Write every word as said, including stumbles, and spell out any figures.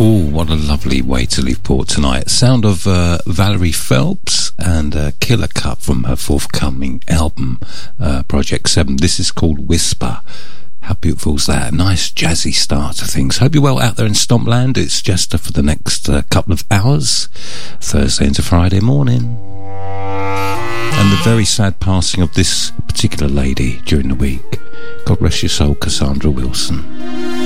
Oh, what a lovely way to leave port tonight. Sound of uh, Valerie Phelps and uh, Killer Cut from her forthcoming album, uh, Project seven. This is called Whisper. How beautiful is that? A nice jazzy start to things. Hope you're well out there in Stompland. It's just uh, for the next uh, couple of hours, Thursday into Friday morning. And the very sad passing of this particular lady during the week. God rest your soul, Cassandra Wilson.